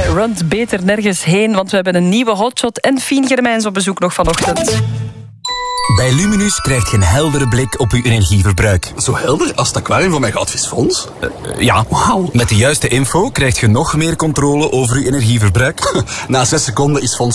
runt beter nergens heen, want we hebben een nieuwe hotshot en Fien Germijns op bezoek nog vanochtend. Bij Luminus krijg je een heldere blik op uw energieverbruik. Zo helder als het aquarium van mijn goudvisfonds? Ja, wow. Met de juiste info krijg je nog meer controle over uw energieverbruik. Na 6 seconden is fonds